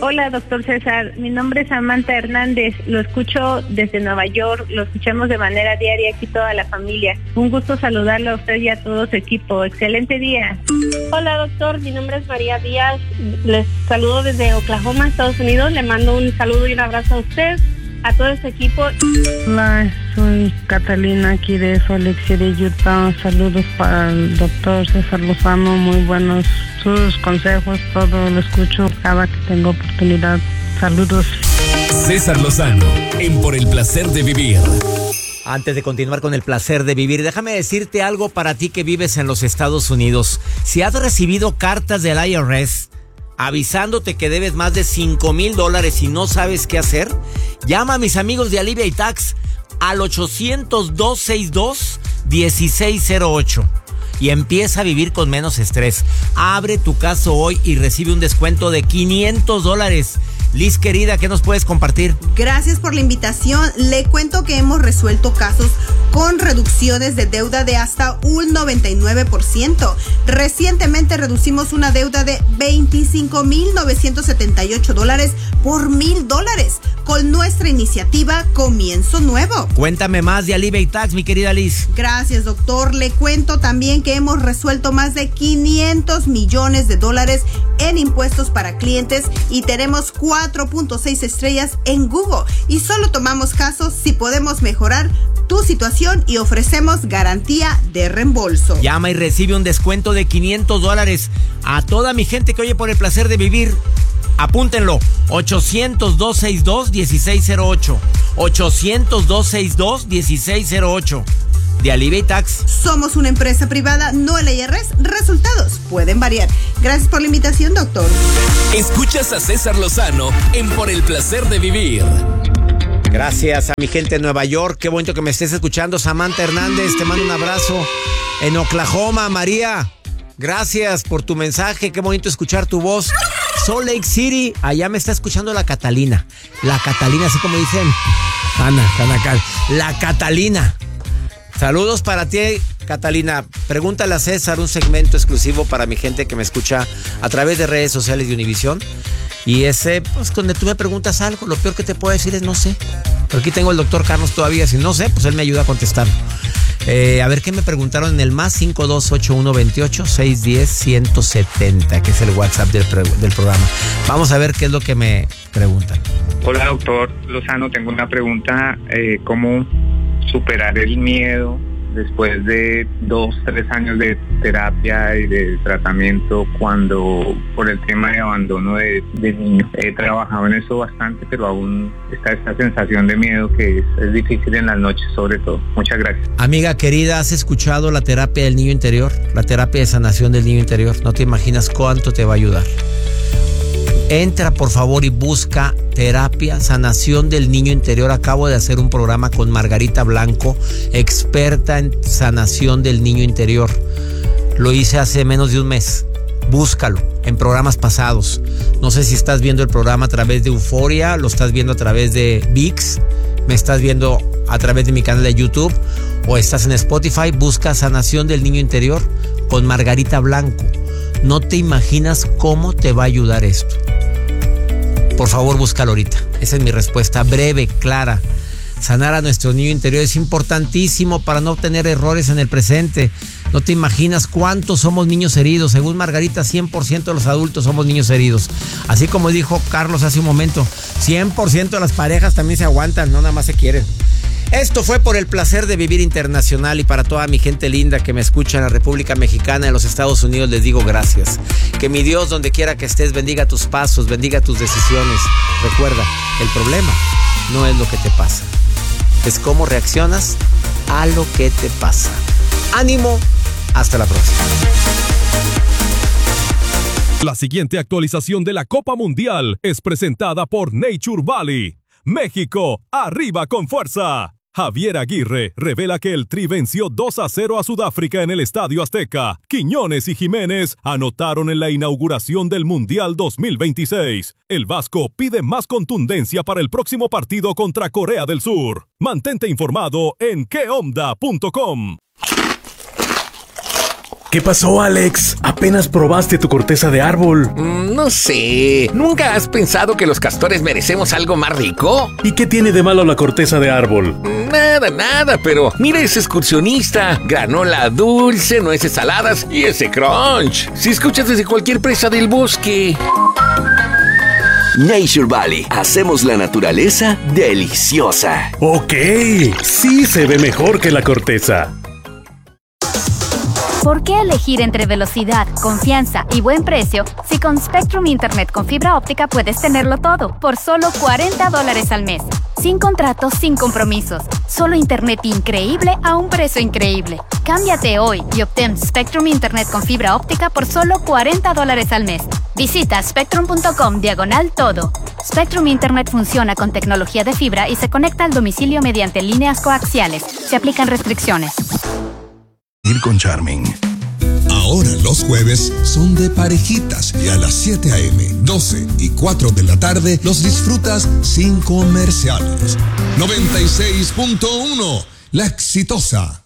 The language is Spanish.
Hola, doctor César. Mi nombre es Samantha Hernández. Lo escucho desde Nueva York. Lo escuchamos de manera diaria aquí toda la familia. Un gusto saludarlo a usted y a todo su equipo. Excelente día. Hola, doctor. Mi nombre es María Díaz. Les saludo desde Oklahoma, Estados Unidos. Le mando un saludo y un abrazo a usted, a todo ese equipo. Hola, soy Catalina aquí de Salt Lake City, Utah. Saludos para el doctor César Lozano. Muy buenos sus consejos, todo lo escucho cada que tengo oportunidad. Saludos. César Lozano, en Por el Placer de Vivir. Antes de continuar con el placer de vivir, déjame decirte algo para ti que vives en los Estados Unidos. Si has recibido cartas del IRS avisándote que debes más de $5,000 y no sabes qué hacer, llama a mis amigos de Alivia y Tax al 800-262-1608 y empieza a vivir con menos estrés. Abre tu caso hoy y recibe un descuento de $500. Liz, querida, ¿qué nos puedes compartir? Gracias por la invitación. Le cuento que hemos resuelto casos con reducciones de deuda de hasta un 99%. Recientemente reducimos una deuda de $25,978 por $1,000 con nuestra iniciativa Comienzo Nuevo. Cuéntame más de Alivia y Tax, mi querida Liz. Gracias, doctor. Le cuento también que hemos resuelto más de $500 millones en impuestos para clientes y tenemos 4.6 estrellas en Google. Y solo tomamos casos si podemos mejorar tu situación y ofrecemos garantía de reembolso. Llama y recibe un descuento de $500 a toda mi gente que oye Por el Placer de Vivir. Apúntenlo, 800-262-1608. 800-262-1608. De Alivia y Tax. Somos una empresa privada, no el IRS. Resultados pueden variar. Gracias por la invitación, doctor. Escuchas a César Lozano en Por el Placer de Vivir. Gracias a mi gente de Nueva York. Qué bonito que me estés escuchando. Samantha Hernández, te mando un abrazo. En Oklahoma, María, gracias por tu mensaje. Qué bonito escuchar tu voz. Salt Lake City, allá me está escuchando la Catalina. La Catalina, así como dicen. Ana, la Catalina. Saludos para ti, Catalina. Pregúntale a César, un segmento exclusivo para mi gente que me escucha a través de redes sociales de Univisión. Y ese, pues, donde tú me preguntas algo, lo peor que te puedo decir es no sé. Pero aquí tengo el doctor Carlos todavía. Si no sé, pues él me ayuda a contestar. A ver qué me preguntaron en el más 528128-610-170, que es el WhatsApp del programa. Vamos a ver qué es lo que me preguntan. Hola, doctor Lozano. Tengo una pregunta. ¿Cómo superar el miedo después de 2-3 años de terapia y de tratamiento cuando por el tema de abandono de niños? He trabajado en eso bastante, pero aún está esta sensación de miedo que es difícil en las noches, sobre todo. Muchas gracias. Amiga querida, ¿has escuchado la terapia del niño interior? La terapia de sanación del niño interior. No te imaginas cuánto te va a ayudar. Entra por favor y busca terapia, sanación del niño interior. Acabo de hacer un programa con Margarita Blanco, experta en sanación del niño interior. Lo hice hace menos de un mes. Búscalo en programas pasados. No sé si estás viendo el programa a través de Euforia, lo estás viendo a través de ViX, me estás viendo a través de mi canal de YouTube o estás en Spotify. Busca sanación del niño interior con Margarita Blanco. No te imaginas cómo te va a ayudar esto. Por favor, búscalo ahorita. Esa es mi respuesta breve, clara. Sanar a nuestro niño interior es importantísimo para no tener errores en el presente. No te imaginas cuántos somos niños heridos. Según Margarita, 100% de los adultos somos niños heridos. Así como dijo Carlos hace un momento, 100% de las parejas también se aguantan, no nada más se quieren. Esto fue Por el Placer de Vivir Internacional, y para toda mi gente linda que me escucha en la República Mexicana, en los Estados Unidos, les digo gracias. Que mi Dios, donde quiera que estés, bendiga tus pasos, bendiga tus decisiones. Recuerda, el problema no es lo que te pasa, es cómo reaccionas a lo que te pasa. ¡Ánimo! Hasta la próxima. La siguiente actualización de la Copa Mundial es presentada por Nature Valley. México, arriba con fuerza. Javier Aguirre revela que el Tri venció 2-0 a Sudáfrica en el Estadio Azteca. Quiñones y Jiménez anotaron en la inauguración del Mundial 2026. El Vasco pide más contundencia para el próximo partido contra Corea del Sur. Mantente informado en queonda.com. ¿Qué pasó, Alex? Apenas probaste tu corteza de árbol. No sé. ¿Nunca has pensado que los castores merecemos algo más rico? ¿Y qué tiene de malo la corteza de árbol? Nada, pero mira ese excursionista. Granola dulce, nueces saladas y ese crunch. Si escuchas desde cualquier presa del bosque. Nature Valley. Hacemos la naturaleza deliciosa. Ok, sí se ve mejor que la corteza. ¿Por qué elegir entre velocidad, confianza y buen precio si con Spectrum Internet con fibra óptica puedes tenerlo todo por solo $40 al mes? Sin contratos, sin compromisos. Solo internet increíble a un precio increíble. Cámbiate hoy y obtén Spectrum Internet con fibra óptica por solo $40 al mes. Visita spectrum.com/todo. Spectrum Internet funciona con tecnología de fibra y se conecta al domicilio mediante líneas coaxiales. Se aplican restricciones. Ir con Charmin. Ahora los jueves son de parejitas y a las 7 a.m., 12 y 4 de la tarde los disfrutas sin comerciales. 96.1, La Exitosa.